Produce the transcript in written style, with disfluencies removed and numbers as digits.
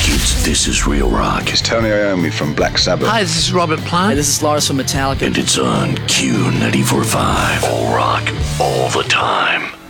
kids, this is Real Rock. It's Tony Iommi from Black Sabbath. Hi, this is Robert Plant. Hi, this is Lars from Metallica. And it's on Q94.5. All rock, all the time.